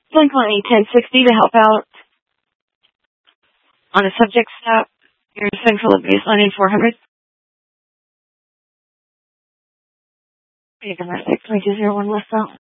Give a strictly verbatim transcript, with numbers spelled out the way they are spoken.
Blink one eight ten sixty to help out on a subject stop. Your central baseline in four hundred. Domestic three two zero one left out.